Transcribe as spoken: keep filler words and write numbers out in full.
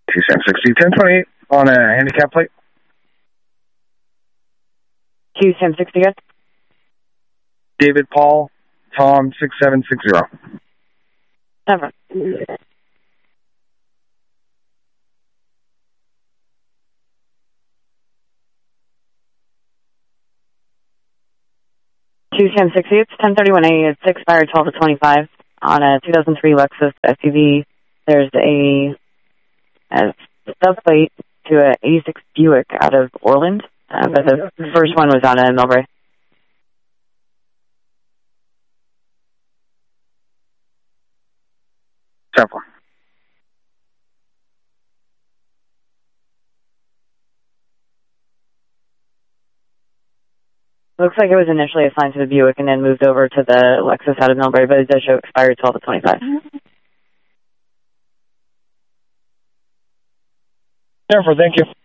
T Sam sixty, ten twenty-eight on a handicap plate. T Sam sixty, yes. David Paul, Tom six seven six zero. Never. Two Sam sixty, it's ten thirty-one A. It's expired twelve to twenty-five on a two thousand three Lexus S U V. There's a, a stub plate to a eighty-six Buick out of Orland, uh, but the first one was on a Millbrae. Simple. Looks like it was initially assigned to the Buick and then moved over to the Lexus out of Millbrae, but it does show expired twelve to twenty-five. Therefore, thank you.